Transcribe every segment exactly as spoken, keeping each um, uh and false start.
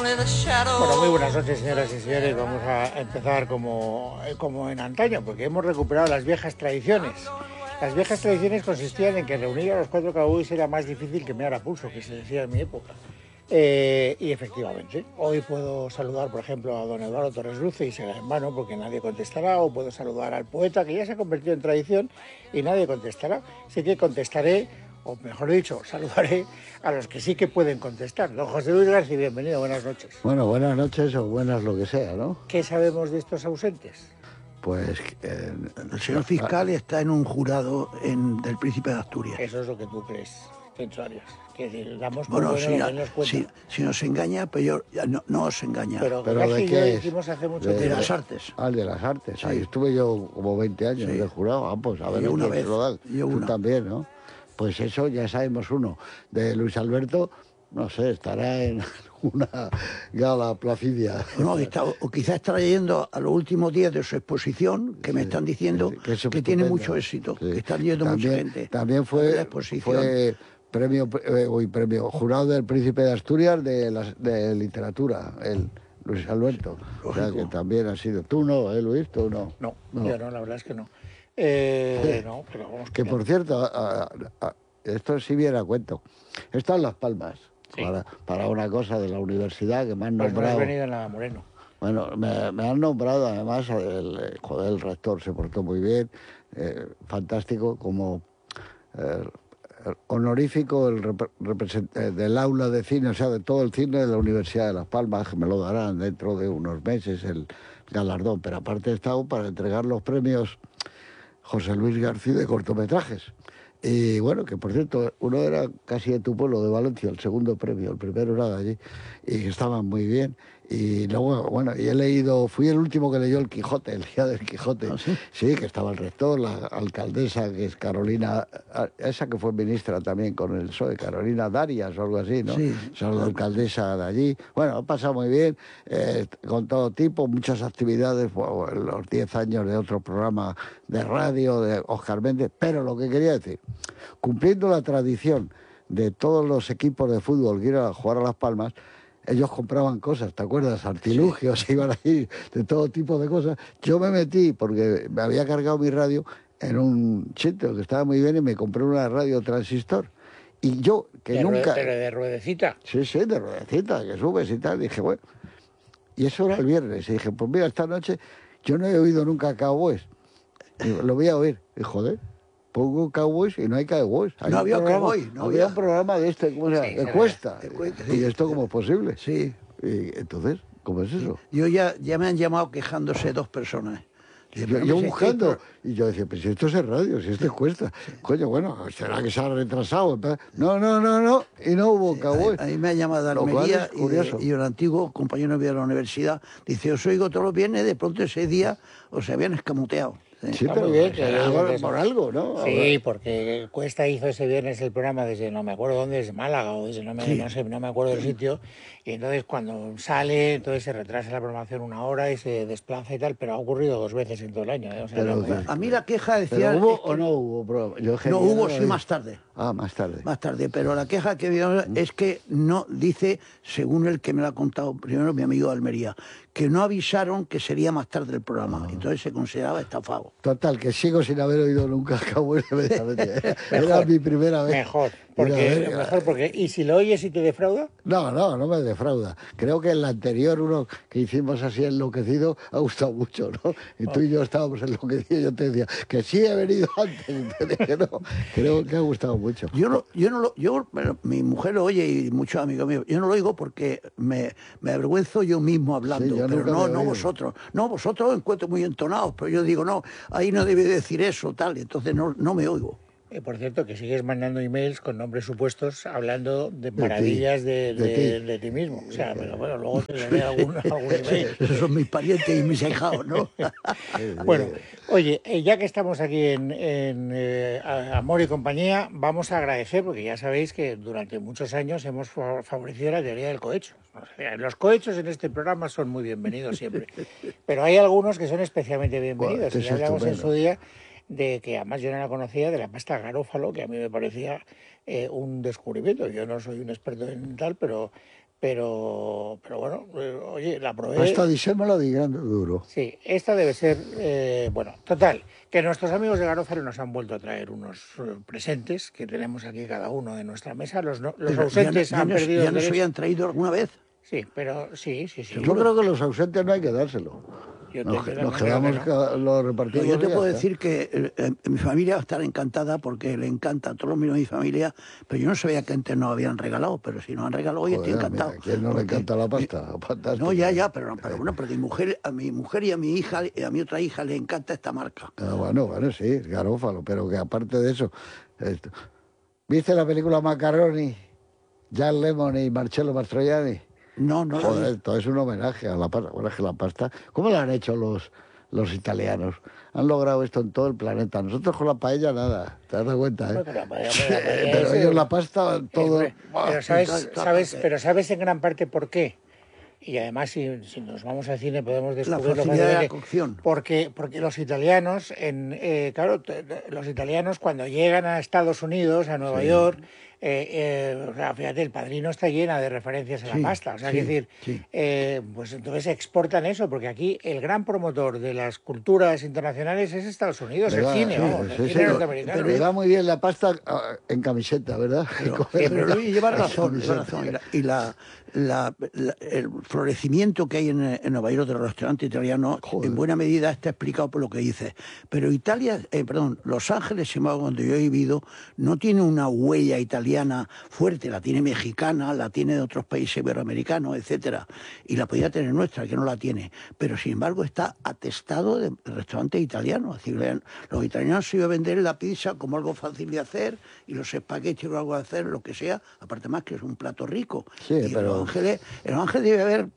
Bueno, muy buenas noches, señoras y señores. Vamos a empezar como, como en antaño, porque hemos recuperado las viejas tradiciones. Las viejas tradiciones consistían en que reunir a los cuatro cowboys era más difícil que mear a pulso, que se decía en mi época. Eh, y efectivamente, hoy puedo saludar, por ejemplo, a don Eduardo Torres Luce y será en vano porque nadie contestará, o puedo saludar al poeta, que ya se ha convertido en tradición y nadie contestará. Así que contestaré, o mejor dicho, saludaré a los que sí que pueden contestar. Don José Luis García, bienvenido, buenas noches. Bueno, buenas noches o buenas lo que sea, ¿no? ¿Qué sabemos de estos ausentes? Pues eh, el señor fiscal está en un jurado en, del Príncipe de Asturias. Eso es lo que tú crees, Censo Arias. Que decir, damos bueno, por si, bueno no, nos cuenta. Si, si nos engaña, pues yo, no, no os engaña. Pero, ¿Pero de qué es? Hace mucho de, de las artes. Ah, de las artes. Sí. Ahí estuve yo como veinte años sí. de jurado. Ah, pues a ver, yo una vez, lo dan. Yo Tú una. también, ¿no? Pues eso ya sabemos uno. De Luis Alberto, no sé, estará en alguna gala placidia. No, está, o quizás estará yendo a los últimos días de su exposición, que sí, me están diciendo que, que, que tiene mucho éxito, sí. que están yendo también, mucha gente. También fue, fue premio, eh, uy, premio, jurado del Príncipe de Asturias de, la, de literatura, el Luis Alberto. Sí, o sea, que también ha sido. ¿Tú no, eh, Luis? ¿Tú no? No, no. Yo no, la verdad es que no. Eh, no, pero vamos. Que por cierto, a, a, a, esto sí viene a cuento. Esto en Las Palmas, sí. para, para una cosa de la universidad que me han pues nombrado. No has venido en la Moreno. Bueno, me, me han nombrado además, el, joder, el rector se portó muy bien, eh, fantástico, como eh, honorífico el rep, represent, del aula de cine, o sea, de todo el cine de la Universidad de Las Palmas, que me lo darán dentro de unos meses el galardón, pero aparte he estado para entregar los premios José Luis García de cortometrajes. Y bueno, que por cierto, uno era casi de tu pueblo, de Valencia, el segundo premio, el primero era de allí, y estaban muy bien. Y luego, bueno, y he leído, fui el último que leyó el Quijote, el día del Quijote. ¿Ah, sí? Sí, que estaba el rector, la alcaldesa, que es Carolina, esa que fue ministra también con el P S O E, Carolina Darias o algo así, ¿no? Sí. Son la alcaldesa de allí. Bueno, ha pasado muy bien, eh, con todo tipo, muchas actividades, bueno, los diez años de otro programa de radio, de Óscar Méndez, pero lo que quería decir, cumpliendo la tradición de todos los equipos de fútbol que iban a jugar a Las Palmas, ellos compraban cosas, ¿te acuerdas? Artilugios, sí. Iban ahí de todo tipo de cosas. Yo me metí, porque me había cargado mi radio en un sitio que estaba muy bien y me compré una radio transistor. Y yo, que de nunca... Ruede, ¿De ruedecita? Sí, sí, de ruedecita, que subes y tal. Dije, bueno... Y eso era el viernes. Y dije, pues mira, esta noche yo no he oído nunca Cowboys. Y lo voy a oír. Y joder... pongo Cowboys y no hay Cowboys. Hay no había Cowboys. No había un programa de este, ¿cómo se llama? Sí, de Cuesta. De Cuesta, sí. ¿Y esto cómo es posible? Sí. Y entonces, ¿cómo es eso? Yo ya, ya me han llamado quejándose dos personas. Y yo, yo buscando, y yo decía, pues si esto es en radio, si esto es Cuesta. Sí. Coño, bueno, ¿será que se ha retrasado? No, no, no, no, y no hubo sí, Cowboys. A, a mí me ha llamado de Almería y, de, y un antiguo compañero mío de la universidad dice, os oigo todos los viernes, de pronto ese día os habían escamoteado. Sí, sí, pero bien, que por, por algo, ¿no? Sí, porque Cuesta hizo ese viernes el programa desde no me acuerdo dónde, desde Málaga o desde no me, sí. no sé, no me acuerdo del sitio, y entonces cuando sale, entonces se retrasa la programación una hora y se desplaza y tal, pero ha ocurrido dos veces en todo el año. ¿eh? O sea, pero, no, a mí la queja decía... ¿Pero hubo es que, o no hubo programa? Yo no hubo, sí, más tarde. Ah, más tarde. Más tarde, pero la queja que había es que no, dice, según el que me lo ha contado primero mi amigo de Almería, que no avisaron que sería más tarde el programa, ah. entonces se consideraba estafado. Total, que sigo sin haber oído nunca Cowboys. Era mi primera vez. Mejor, porque, ver, mejor porque, ¿y si lo oyes y te defrauda? No, no, no me defrauda. Creo que en la anterior, uno que hicimos así enloquecido, ha gustado mucho, ¿no? Y tú y yo estábamos enloquecidos, yo te decía, que sí he venido antes, y te dije, no, creo que ha gustado mucho. Yo no, yo no lo, yo, bueno, mi mujer lo oye y muchos amigos míos, yo no lo oigo porque me, me avergüenzo yo mismo hablando, sí, pero no, no vosotros. No, vosotros os encuentro muy entonados, pero yo digo, no, ahí no debe decir eso, tal, y entonces no, no me oigo. Eh, por cierto, que sigues mandando emails con nombres supuestos hablando de maravillas de, de, de, de, de ti mismo. O sea, pero bueno, luego te daré algún, algún email. Esos son mis parientes y mis hijados, ¿no? Bueno, oye, eh, ya que estamos aquí en, en eh, Amor y Compañía, vamos a agradecer, porque ya sabéis que durante muchos años hemos favorecido la teoría del cohecho. O sea, los cohechos en este programa son muy bienvenidos siempre, pero hay algunos que son especialmente bienvenidos. Bueno, y ya hablamos en su día de que además yo no la conocía, de la pasta Garófalo, que a mí me parecía eh, un descubrimiento. Yo no soy un experto en tal, pero pero pero bueno, oye, la probé. Pasta di sémola di grano duro. Sí, esta debe ser, eh, bueno, total, que nuestros amigos de Garófalo nos han vuelto a traer unos uh, presentes que tenemos aquí cada uno de nuestra mesa. Los, no, los ausentes ya, ya han nos, perdido ¿Ya el nos derecho. habían traído alguna vez? Sí, pero sí, sí, sí. Yo creo que los ausentes no hay que dárselo. Yo Nos, te, nos quedamos, que no. Los repartimos. Yo te puedo está. decir que eh, mi familia va a estar encantada porque le encanta a todos los miembros de mi familia, pero yo no sabía que antes nos habían regalado, pero si nos han regalado hoy estoy encantado. Mira, ¿a quién no porque, le encanta la pasta? Mi, no, ya, ya, pero, pero bueno, pero mi mujer, a mi mujer y a mi hija, y a mi otra hija le encanta esta marca. Ah, bueno, bueno, sí, es Garófalo, pero que aparte de eso, esto, ¿viste la película Macaroni? Jan Lemmon y Marcello Mastroianni. No, no. Joder, esto es un homenaje a la pasta. Bueno, es que la pasta, ¿cómo lo han hecho los, los italianos? Han logrado esto en todo el planeta. Nosotros con la paella nada, ¿te das cuenta? ¿Eh? Pero, la paella, pero, la paella pero es, ellos la pasta, todo... Es, pero, sabes, sabes, pero sabes en gran parte por qué. Y además, si, si nos vamos al cine, podemos descubrir la facilidad de la cocción. Porque, porque los italianos, en, eh, claro, los italianos cuando llegan a Estados Unidos, a Nueva sí. York, eh, eh, o sea, fíjate, El Padrino está llena de referencias a sí, la pasta. O sea, sí, es decir, sí. eh, pues entonces exportan eso, porque aquí el gran promotor de las culturas internacionales es Estados Unidos, el cine, vamos, el cine norteamericano. Pero le va muy bien la pasta en camiseta, ¿verdad? Pero, pero Luis lleva razón, lleva razón. Y la, la, la, el florecimiento que hay en, en Nueva York de los restaurantes italianos, Joder. en buena medida está explicado por lo que dices. Pero Italia, eh, perdón, Los Ángeles, donde yo he vivido, no tiene una huella italiana fuerte, la tiene mexicana, la tiene de otros países iberoamericanos, etcétera, y la podría tener nuestra, que no la tiene, pero sin embargo está atestado de restaurantes italianos. Es decir, los italianos se iban a vender la pizza como algo fácil de hacer y los espaguetis o algo de hacer, lo que sea, aparte más que es un plato rico. Sí, y pero... en Los Ángeles, en Los Ángeles debe haber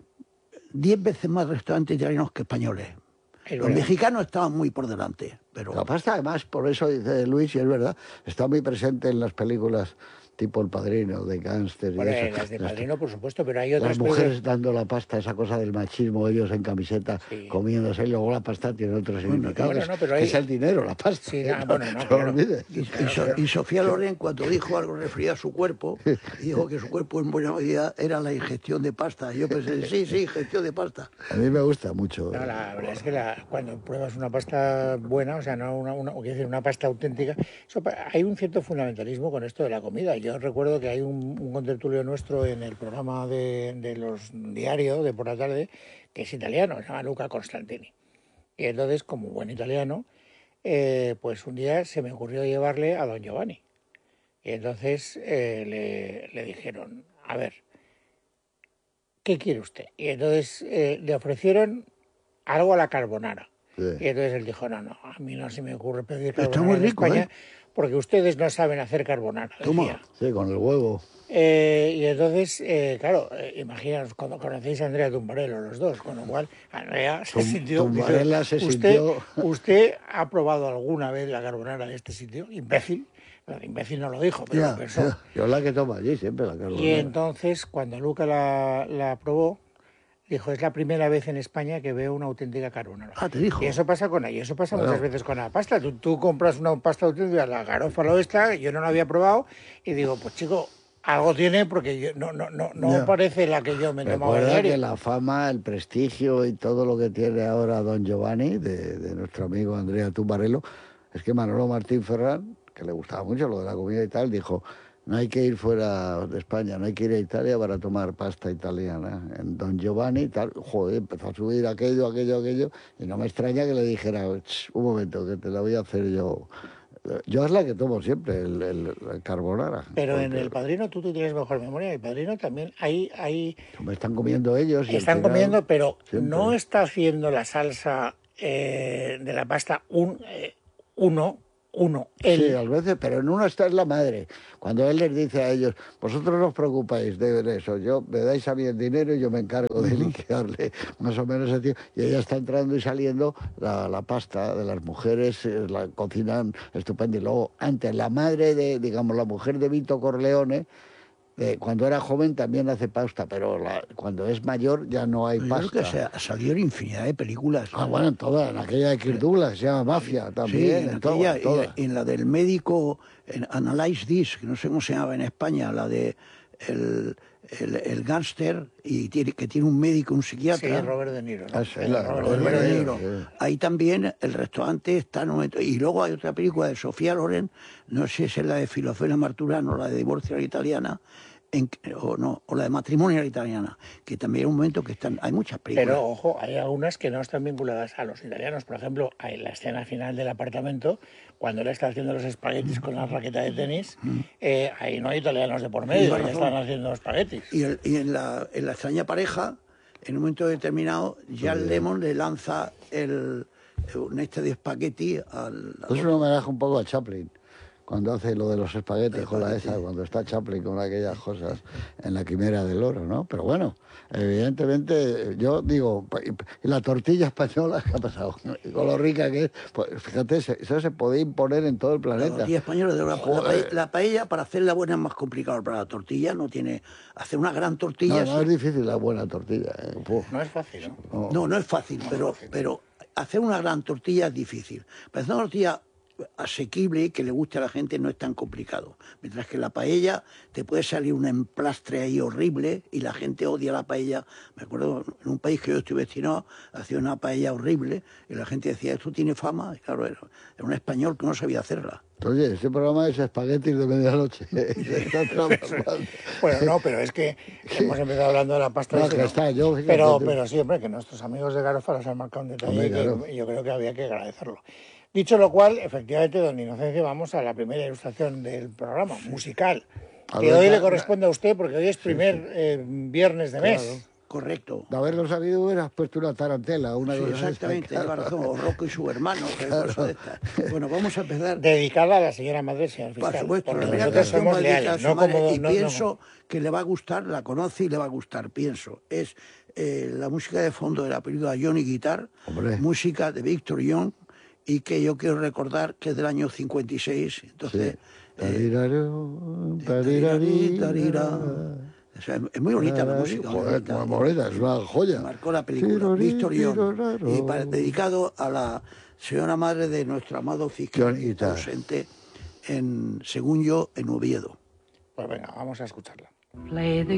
diez veces más restaurantes italianos que españoles. Los mexicanos estaban muy por delante. Pero... La pasta, además, por eso dice Luis, y es verdad, está muy presente en las películas tipo El Padrino, de gángster. Bueno, y eso. Las de Padrino, por supuesto, pero hay otras... Las mujeres películas... dando la pasta, esa cosa del machismo, ellos en camiseta, sí. comiéndose, y luego la pasta tiene otro significado. Bueno, no, pero hay... Es el dinero, la pasta. Sí, no, bueno, no, no claro. olvides. Y, y, so, y Sofía Loren, cuando dijo algo referido a su cuerpo, dijo que su cuerpo en buena medida era la ingestión de pasta. Y yo pensé, sí, sí, ingestión de pasta. A mí me gusta mucho. No, la verdad es que la, cuando pruebas una pasta buena, o sea, no una, una, o quiero decir, una pasta auténtica, eso, hay un cierto fundamentalismo con esto de la comida. Yo recuerdo que hay un Un, un contertulio nuestro en el programa de, de los diarios de por la tarde, que es italiano, se llama Luca Constantini. Y entonces, como buen italiano, eh, pues un día se me ocurrió llevarle a don Giovanni. Y entonces eh, le, le dijeron, a ver, ¿qué quiere usted? Y entonces eh, le ofrecieron algo a la carbonara. Sí. Y entonces él dijo, no, no, a mí no se me ocurre pedir carbonara Está muy rico, en España, ¿eh? Porque ustedes no saben hacer carbonara. ¿Cómo? Sí, con el huevo. Eh, y entonces, eh, claro, eh, imaginaos, cuando conocéis a Andrea Tumbarello, los dos, con lo cual Andrea se Tum, sintió... Tumbarella se usted, sintió... ¿Usted ha probado alguna vez la carbonara de este sitio? Imbécil. Bueno, imbécil no lo dijo, pero ya, lo pensó. Ya. Yo la que tomo allí siempre, la carbonara. Y entonces, cuando Luca la, la probó, dijo, es la primera vez en España que veo una auténtica carbonara. Ah, te dijo. Y eso pasa con y eso pasa bueno. muchas veces con la pasta. Tú, tú compras una pasta auténtica, la Garófalo esta, yo no la había probado, y digo, pues chico, algo tiene porque yo, no, no, no, no parece la que yo me tomaba. Recuerda que la fama, el prestigio y todo lo que tiene ahora don Giovanni, de, de nuestro amigo Andrea Tumbarello, es que Manolo Martín Ferrán, que le gustaba mucho lo de la comida y tal, dijo... No hay que ir fuera de España, no hay que ir a Italia para tomar pasta italiana. En Don Giovanni y tal, joder, empezó a subir aquello, aquello, aquello, y no me extraña que le dijera, un momento, que te la voy a hacer yo. Yo es la que tomo siempre, el, el, el carbonara. Pero porque... en El Padrino tú, tú tienes mejor memoria. El Padrino también hay... hay... Me están comiendo ellos. Y están final, comiendo, pero siempre. No está haciendo la salsa eh, de la pasta un, eh, uno... Uno, él. Sí, a veces, pero en uno está la madre. Cuando él les dice a ellos, vosotros no os preocupáis de eso, yo me dais a mí el dinero y yo me encargo de liquidarle más o menos ese tío. Y ella está entrando y saliendo la, la pasta de las mujeres, la cocinan estupendo. Y luego, antes, la madre de, digamos, la mujer de Vito Corleone, Eh, cuando era joven también hace pasta, pero la, cuando es mayor ya no hay yo pasta. Creo que se ha salido en infinidad de películas. Ah, bueno, en todas, en aquella de Kirk Douglas, se llama Mafia también. Sí, en, en, aquella, toda, en, toda. en, en la del médico, en Analyze This, que no sé cómo se llamaba en España, la de el, el, el gángster y tiene, que tiene un médico, un psiquiatra. Sí, Robert De Niro. ¿no? Ah, sí, la, Robert, Robert Robert De De Niro, Niro. sí. Ahí también el restaurante está en un momento. Y luego hay otra película de Sofía Loren, no sé si es la de Filofena Marturano, la de Divorcio a la Italiana, en, o no, o la de Matrimonio a la Italiana, que también es un momento que están, hay muchas películas. Pero ojo, hay algunas que no están vinculadas a los italianos. Por ejemplo, en la escena final del apartamento, cuando él está haciendo los espaguetis con la raqueta de tenis, eh, ahí no hay italianos de por medio, ya están haciendo espaguetis. Y, el, y en, la, en La extraña pareja, en un momento determinado, Jan Lemmon le lanza el, un este de espagueti al... Es un homenaje un poco a Chaplin, cuando hace lo de los espaguetis con la esa, cuando está Chaplin con aquellas cosas en la Quimera del Oro, ¿no? Pero bueno, evidentemente, yo digo, ¿y la tortilla española qué ha pasado? Con lo rica que es, pues fíjate, eso se puede imponer en todo el planeta. La tortilla española, de la, la, paella, la paella, para hacerla buena es más complicado, pero la tortilla no tiene... Hacer una gran tortilla... No, no es difícil la buena tortilla. ¿eh? No es fácil, ¿no? No, no, no es fácil, pero, pero hacer una gran tortilla es difícil. Para hacer una tortilla asequible, que le guste a la gente, no es tan complicado. Mientras que la paella te puede salir un emplastre ahí horrible y la gente odia la paella. Me acuerdo, en un país que yo estuve destinado, hacía una paella horrible y la gente decía, esto tiene fama. Y claro, era, era un español que no sabía hacerla. Oye, este programa es espaguetis de medianoche. Bueno, no, pero es que sí. Hemos empezado hablando de la pasta no, de que está, yo, fíjate, pero, tú. pero sí, hombre, que nuestros amigos de Garofa nos han marcado un detalle Hombre, que claro. yo creo que había que agradecerlo. Dicho lo cual, efectivamente, don Inocencio, vamos a la primera ilustración del programa, musical, A que ver, hoy ta- le corresponde a usted porque hoy es primer sí, sí. Eh, viernes de mes. Claro. Correcto. De haberlo sabido hubieras puesto una tarantela, una sí, cosa exactamente, lleva razón, o Rocco y su hermano, que claro. Cosa de esta. Bueno, vamos a empezar. Dedicada a la señora madre, señor fiscal. Por supuesto, porque la nosotros somos leales, no madre, como, y no, pienso no. que le va a gustar, la conoce y le va a gustar, pienso. Es eh, la música de fondo de la película Johnny Guitar, Hombre. música de Victor Young, y que yo quiero recordar que es del año cincuenta y seis, entonces... Sí. Eh, tarirari, tarirá. O sea, es muy bonita la música. Joder, muy bonita, muy bonita, es una joya. Marcó la película, Victor Young, y para, dedicado a la señora madre de nuestro amado fiscal ausente, en, según yo, en Oviedo. Pues venga, vamos a escucharla. Play the